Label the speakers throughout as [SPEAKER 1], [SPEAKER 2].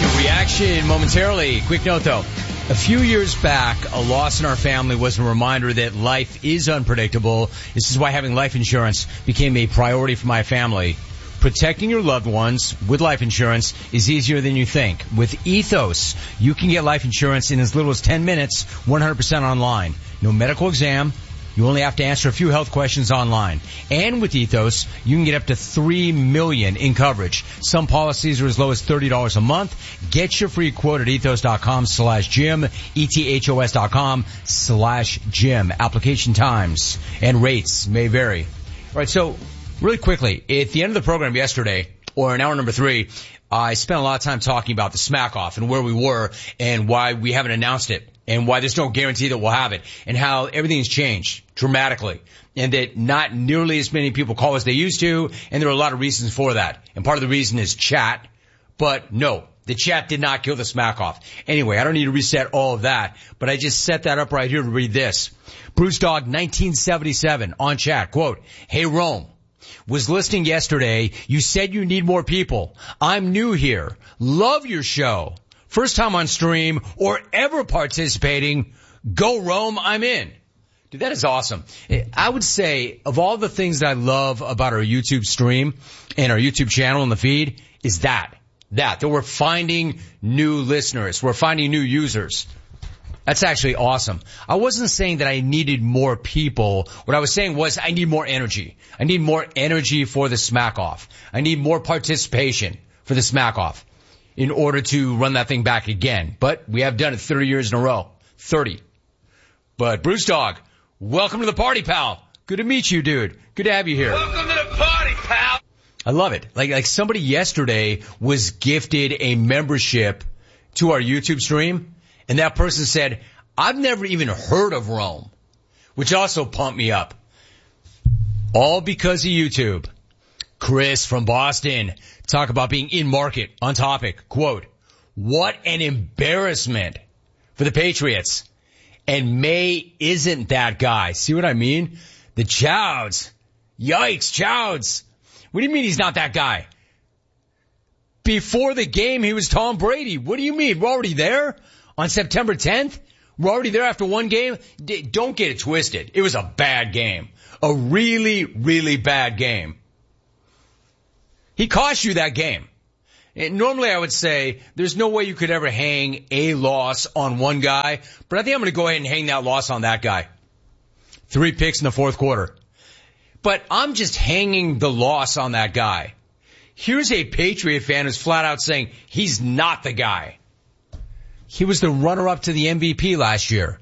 [SPEAKER 1] your reaction momentarily. Quick note, though. A few years back, a loss in our family was a reminder that life is unpredictable. This is why having life insurance became a priority for my family. Protecting your loved ones with life insurance is easier than you think. With Ethos, you can get life insurance in as little as 10 minutes, 100% online. No medical exam. You only have to answer a few health questions online. And with Ethos, you can get up to $3 million in coverage. Some policies are as low as $30 a month. Get your free quote at ethos.com/Jim, ethos.com/Jim. Application times and rates may vary. All right, so really quickly, at the end of the program yesterday, or in hour number 3, I spent a lot of time talking about the smack off and where we were and why we haven't announced it and why there's no guarantee that we'll have it and how everything's changed dramatically and that not nearly as many people call as they used to, and there are a lot of reasons for that. And part of the reason is chat, but no, the chat did not kill the smack off. Anyway, I don't need to reset all of that, but I just set that up right here to read this. Bruce Dog 1977 on chat, quote, "Hey Rome, was listening yesterday. You said you need more people. I'm new here. Love your show. First time on stream or ever participating. Go Rome, I'm in." Dude, that is awesome. I would say of all the things that I love about our YouTube stream and our YouTube channel and the feed is that we're finding new listeners. We're finding new users. That's actually awesome. I wasn't saying that I needed more people. What I was saying was I need more energy. I need more energy for the smack off. I need more participation for the smack off in order to run that thing back again. But we have done it 30 years in a row. 30. But Bruce Dog, welcome to the party, pal. Good to meet you, dude. Good to have you here.
[SPEAKER 2] Welcome to the party, pal.
[SPEAKER 1] I love it. Like somebody yesterday was gifted a membership to our YouTube stream. And that person said, I've never even heard of Rome, which also pumped me up. All because of YouTube. Chris from Boston, talk about being in market, on topic. Quote, "What an embarrassment for the Patriots. And May isn't that guy." See what I mean? The Chouds. Yikes, Chouds. What do you mean he's not that guy? Before the game, he was Tom Brady. What do you mean? We're already there? On September 10th? We're already there after one game? Don't get it twisted. It was a bad game. A really, really bad game. He cost you that game. And normally I would say there's no way you could ever hang a loss on one guy, but I think I'm going to go ahead and hang that loss on that guy. 3 picks in the fourth quarter. But I'm just hanging the loss on that guy. Here's a Patriot fan who's flat out saying he's not the guy. He was the runner-up to the MVP last year.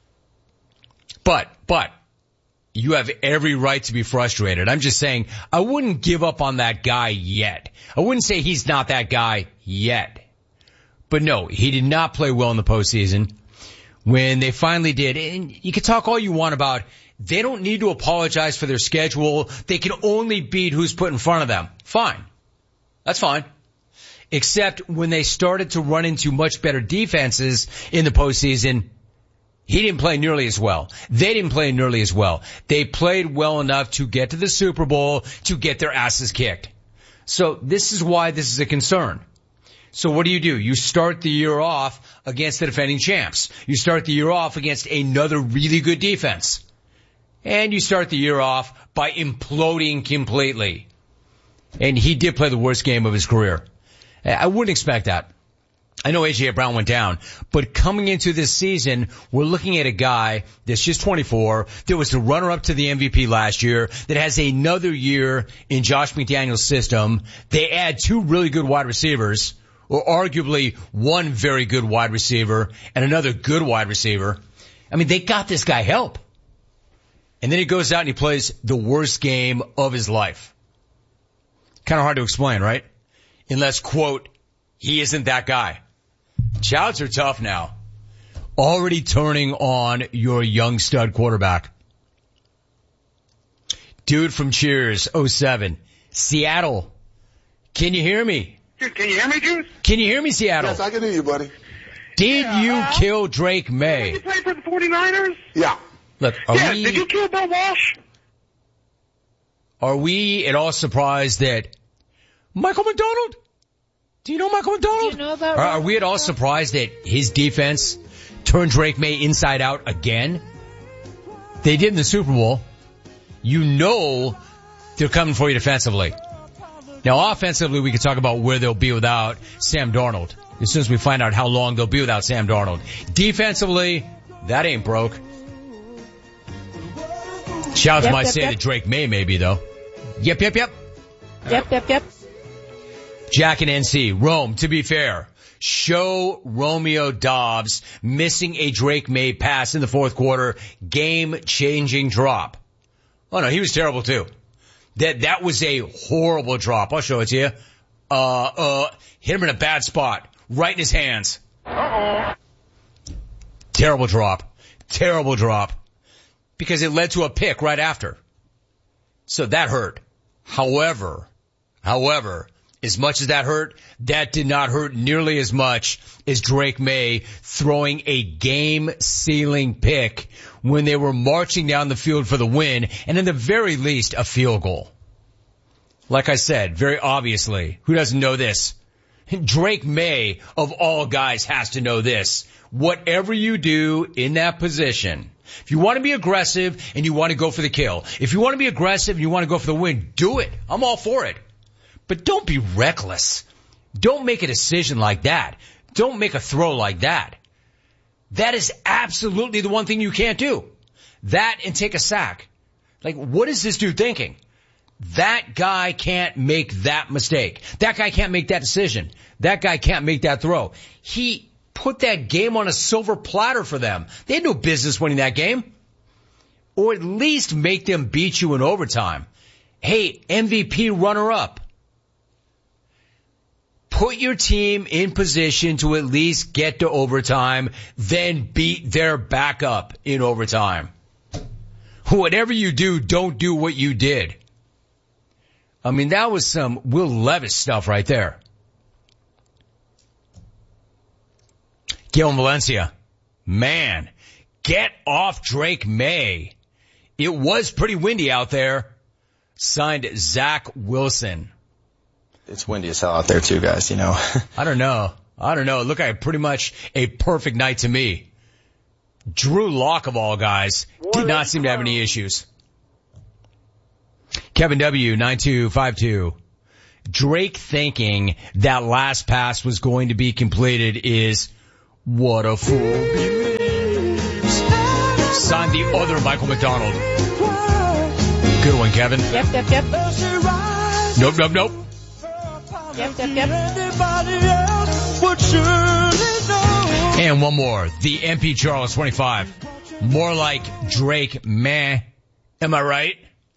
[SPEAKER 1] But, you have every right to be frustrated. I'm just saying, I wouldn't give up on that guy yet. I wouldn't say he's not that guy yet. But no, he did not play well in the postseason. When they finally did, and you can talk all you want about, they don't need to apologize for their schedule. They can only beat who's put in front of them. Fine. That's fine. Except when they started to run into much better defenses in the postseason, he didn't play nearly as well. They didn't play nearly as well. They played well enough to get to the Super Bowl, to get their asses kicked. So this is why this is a concern. So what do? You start the year off against the defending champs. You start the year off against another really good defense. And you start the year off by imploding completely. And he did play the worst game of his career. I wouldn't expect that. I know A.J. Brown went down, but coming into this season, we're looking at a guy that's just 24, that was the runner-up to the MVP last year, that has another year in Josh McDaniels' system. They add 2 really good wide receivers, or arguably one very good wide receiver and another good wide receiver. I mean, they got this guy help. And then he goes out and he plays the worst game of his life. Kind of hard to explain, right? Unless, quote, he isn't that guy. Chouds are tough now. Already turning on your young stud quarterback. Dude from Cheers, 07. Seattle. Can you hear me?
[SPEAKER 3] Dude, can you hear me, Juice?
[SPEAKER 1] Can you hear me, Seattle?
[SPEAKER 4] Yes, I can hear you, buddy.
[SPEAKER 1] Did you kill Drake May?
[SPEAKER 3] Did you play for the 49ers?
[SPEAKER 4] Yeah.
[SPEAKER 1] Look,
[SPEAKER 3] Did you kill Bill Walsh?
[SPEAKER 1] Are we at all surprised that Michael McDonald? Do you know Michael McDonald?
[SPEAKER 4] Do you know about
[SPEAKER 1] Are we at all surprised that his defense turned Drake May inside out again? They did in the Super Bowl. You know they're coming for you defensively. Now, offensively, we can talk about where they'll be without Sam Darnold as soon as we find out how long they'll be without Sam Darnold. Defensively, that ain't broke. Shout out to say that Drake May maybe, though. Yep.
[SPEAKER 4] Yep.
[SPEAKER 1] Jack and NC. Rome, to be fair, show Romeo Doubs missing a Drake May pass in the fourth quarter, game-changing drop. Oh, no, he was terrible, too. That was a horrible drop. I'll show it to you. Hit him in a bad spot. Right in his hands.
[SPEAKER 3] Uh-oh.
[SPEAKER 1] Terrible drop. Because it led to a pick right after. So that hurt. However, as much as that hurt, that did not hurt nearly as much as Drake May throwing a game-sealing pick when they were marching down the field for the win, and in the very least, a field goal. Like I said, very obviously, who doesn't know this? Drake May, of all guys, has to know this. Whatever you do in that position, if you want to be aggressive and you want to go for the kill, if you want to be aggressive and you want to go for the win, do it. I'm all for it. But don't be reckless. Don't make a decision like that. Don't make a throw like that. That is absolutely the one thing you can't do. That and take a sack. Like, what is this dude thinking? That guy can't make that mistake. That guy can't make that decision. That guy can't make that throw. He put that game on a silver platter for them. They had no business winning that game. Or at least make them beat you in overtime. Hey, MVP runner-up. Put your team in position to at least get to overtime, then beat their backup in overtime. Whatever you do, don't do what you did. I mean, that was some Will Levis stuff right there. Gil Valencia. Man, get off Drake May. It was pretty windy out there. Signed Zach Wilson.
[SPEAKER 5] It's windy as hell out there too, guys, you know.
[SPEAKER 1] I don't know. It looked like pretty much a perfect night to me. Drew Lock, of all guys, did not seem to have any issues. Kevin W, 9252. Drake thinking that last pass was going to be completed is what a fool believes. Signed the other Michael McDonald. Good one, Kevin.
[SPEAKER 4] Yep.
[SPEAKER 1] Nope.
[SPEAKER 4] Yep.
[SPEAKER 1] And one more. The MP Charles 25. More like Drake meh. Am I right?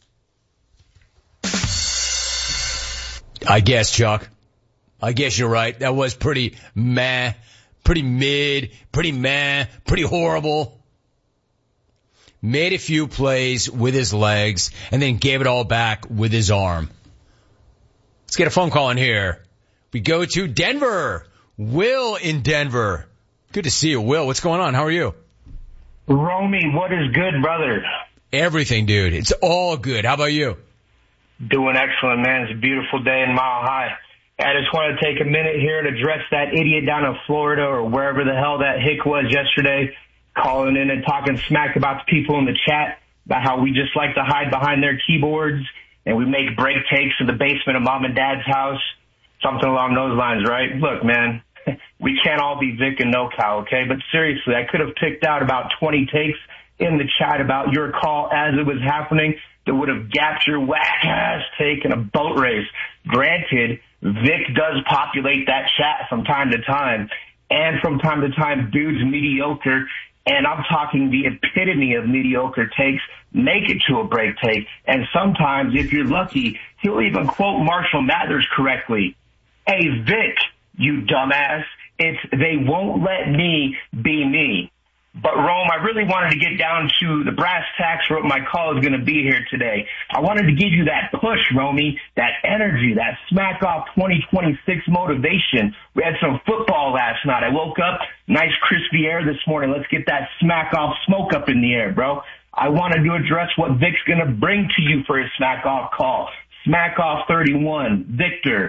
[SPEAKER 1] I guess, Chuck. I guess you're right. That was pretty meh, pretty mid, pretty meh, pretty horrible. Made a few plays with his legs and then gave it all back with his arm. Let's get a phone call in here. We go to Denver. Will in Denver. Good to see you, Will. What's going on? How are you?
[SPEAKER 6] Romy, what is good, brother?
[SPEAKER 1] Everything, dude. It's all good. How about you?
[SPEAKER 6] Doing excellent, man. It's a beautiful day in Mile High. I just want to take a minute here to address that idiot down in Florida or wherever the hell that hick was yesterday, calling in and talking smack about the people in the chat about how we just like to hide behind their keyboards and we make break takes in the basement of mom and dad's house. Something along those lines, right? Look, man, we can't all be Vic and NoCal, okay? But seriously, I could have picked out about 20 takes in the chat about your call as it was happening that would have gapped your whack-ass take in a boat race. Granted, Vic does populate that chat from time to time, and from time to time, dudes mediocre, and I'm talking the epitome of mediocre takes, make it to a break take, and sometimes, if you're lucky, he'll even quote Marshall Mathers correctly. Hey, Vic, you dumbass, it's they won't let me be me. But, Rome, I really wanted to get down to the brass tacks for what my call is going to be here today. I wanted to give you that push, Romy, that energy, that smack off 2026 motivation. We had some football last night. I woke up, nice crispy air this morning. Let's get that smack off smoke up in the air, bro. I wanted to address what Vic's going to bring to you for his smack off call. Smack off 31, Victor,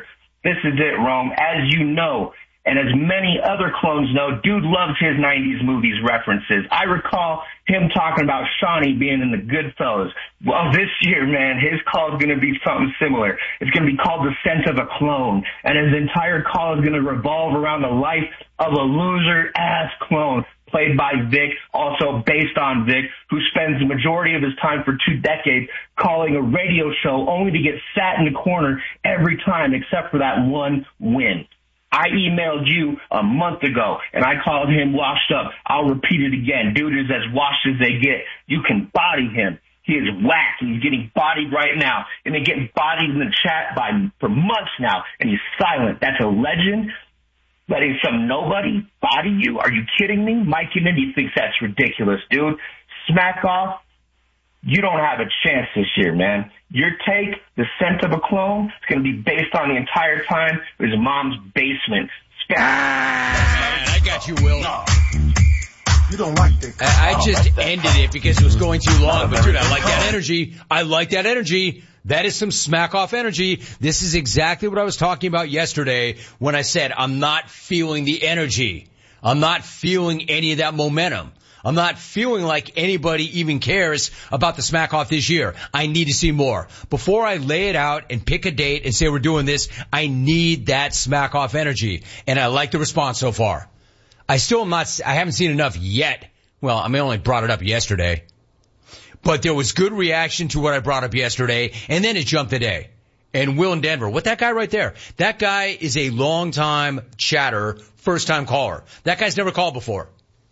[SPEAKER 6] This is it, Rome. As you know, and as many other clones know, dude loves his 90s movies references. I recall him talking about Shawnee being in the Goodfellas. Well, this year, man, his call is going to be something similar. It's going to be called The Scent of a Clone, and his entire call is going to revolve around the life of a loser-ass clone played by Vic, also based on Vic, who spends the majority of his time for 2 decades calling a radio show only to get sat in the corner every time except for that one win. I emailed you a month ago, and I called him washed up. I'll repeat it again. Dude is as washed as they get. You can body him. He is whack, and he's getting bodied right now. And they're getting bodied in the chat for months now, and he's silent. That's a legend. Letting some nobody body you? Are you kidding me? Mike and Indy thinks that's ridiculous, dude. Smack off. You don't have a chance this year, man. Your take, The Scent of a Clone, is going to be based on the entire time of his mom's basement.
[SPEAKER 1] Man, I got you, Will.
[SPEAKER 3] No. You don't like that.
[SPEAKER 1] I just ended it because it was going too long. But, dude, I like that energy. I like that energy. That is some smack off energy. This is exactly what I was talking about yesterday when I said I'm not feeling the energy. I'm not feeling any of that momentum. I'm not feeling like anybody even cares about the smack off this year. I need to see more. Before I lay it out and pick a date and say we're doing this, I need that smack off energy. And I like the response so far. I haven't seen enough yet. Well, I only brought it up yesterday. But there was good reaction to what I brought up yesterday, and then it jumped today. And Will in Denver, what that guy right there? That guy is a long-time chatter, first-time caller. That guy's never called before.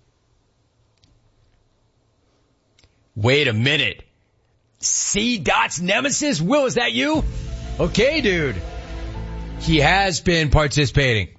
[SPEAKER 1] Wait a minute. C.Dot's nemesis? Will, is that you? Okay, dude. He has been participating.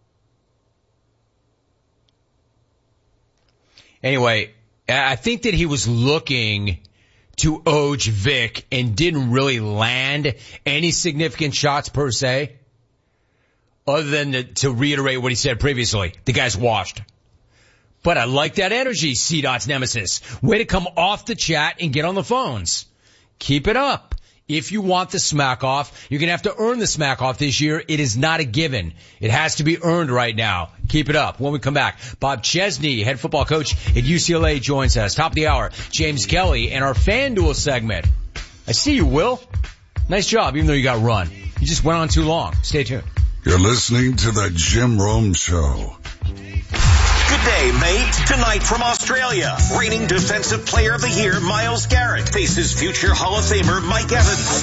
[SPEAKER 1] Anyway, I think that he was looking to Oj Vic and didn't really land any significant shots per se, other than to reiterate what he said previously. The guy's washed. But I like that energy, C.Dot's nemesis. Way to come off the chat and get on the phones. Keep it up. If you want the smack off, you're going to have to earn the smack off this year. It is not a given. It has to be earned right now. Keep it up. When we come back, Bob Chesney, head football coach at UCLA, joins us. Top of the hour, James Kelly and our FanDuel segment. I see you, Will. Nice job, even though you got run. You just went on too long. Stay tuned.
[SPEAKER 7] You're listening to the Jim Rome Show.
[SPEAKER 8] Good day, mate. Tonight from Australia, reigning Defensive Player of the Year Myles Garrett faces future Hall of Famer Mike Evans.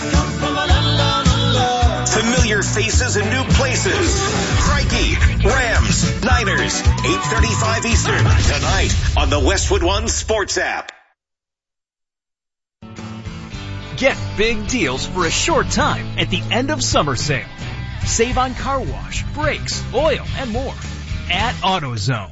[SPEAKER 8] Familiar faces and new places. Crikey, Rams, Niners, 8:35 Eastern, tonight on the Westwood One Sports app.
[SPEAKER 9] Get big deals for a short time at the end of summer sale. Save on car wash, brakes, oil, and more at AutoZone.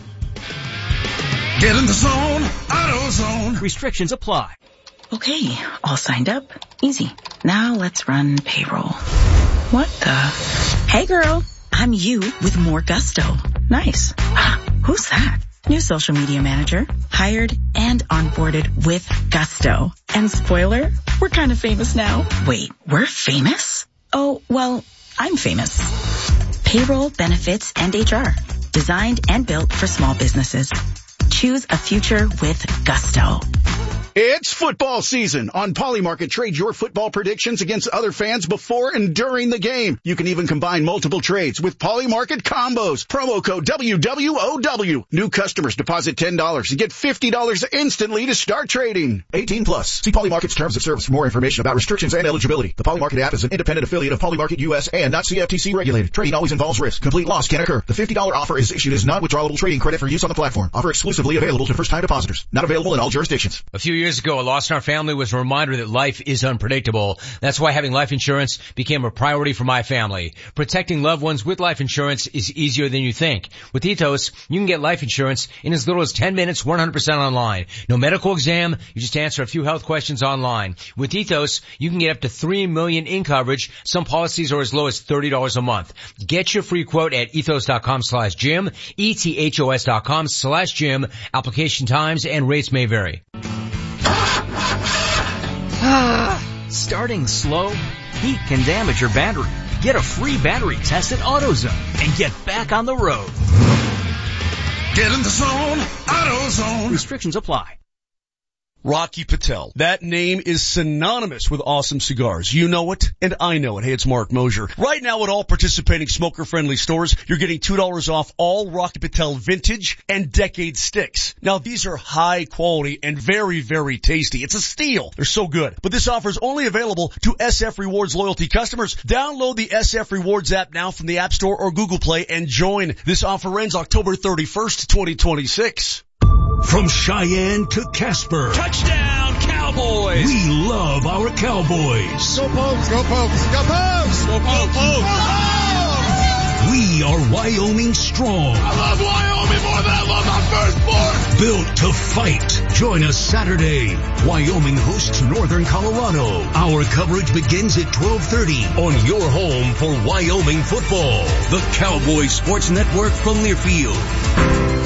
[SPEAKER 7] Get in the zone, AutoZone.
[SPEAKER 9] Restrictions apply.
[SPEAKER 10] Okay, all signed up. Easy. Now let's run payroll. What the? Hey girl, I'm you with more gusto. Nice. Who's that? New social media manager. Hired and onboarded with gusto. And spoiler, we're kind of famous now. Wait, we're famous? Oh, well, I'm famous. Payroll, benefits, and HR. Designed and built for small businesses. Choose a future with gusto.
[SPEAKER 11] It's football season. On Polymarket, trade your football predictions against other fans before and during the game. You can even combine multiple trades with Polymarket combos. Promo code WWOW. New customers deposit $10 and get $50 instantly to start trading. 18 plus. See Polymarket's terms of service for more information about restrictions and eligibility. The Polymarket app is an independent affiliate of Polymarket US and not CFTC regulated. Trading always involves risk. Complete loss can occur. The $50 offer is issued as non-withdrawable trading credit for use on the platform. Offer exclusively available to first-time depositors. Not available in all jurisdictions.
[SPEAKER 1] A few years ago, a loss in our family was a reminder that life is unpredictable. That's why having life insurance became a priority for my family. Protecting loved ones with life insurance is easier than you think. With Ethos, you can get life insurance in as little as 10 minutes, 100% online. No medical exam, you just answer a few health questions online. With Ethos, you can get up to $3 million in coverage. Some policies are as low as $30 a month. Get your free quote at ethos.com/Jim, ethos.com/Jim. Application times and rates may vary.
[SPEAKER 9] Starting slow, heat can damage your battery. Get a free battery test at AutoZone and get back on the road.
[SPEAKER 7] Get in the zone, AutoZone.
[SPEAKER 9] Restrictions apply.
[SPEAKER 12] Rocky Patel. That name is synonymous with awesome cigars. You know it, and I know it. Hey, it's Mark Mosier. Right now at all participating smoker-friendly stores, you're getting $2 off all Rocky Patel vintage and decade sticks. Now, these are high quality and very, very tasty. It's a steal. They're so good. But this offer is only available to SF Rewards loyalty customers. Download the SF Rewards app now from the App Store or Google Play and join. This offer ends October 31st, 2026.
[SPEAKER 13] From Cheyenne to Casper.
[SPEAKER 9] Touchdown, Cowboys!
[SPEAKER 13] We love our Cowboys.
[SPEAKER 3] Go Pokes, go Pokes, go Pokes! Go Pokes! Go Pokes!
[SPEAKER 13] We are Wyoming strong.
[SPEAKER 3] I love Wyoming more than I love my firstborn.
[SPEAKER 13] Built to fight. Join us Saturday. Wyoming hosts Northern Colorado. Our coverage begins at 12:30 on your home for Wyoming football. The Cowboy Sports Network from Learfield.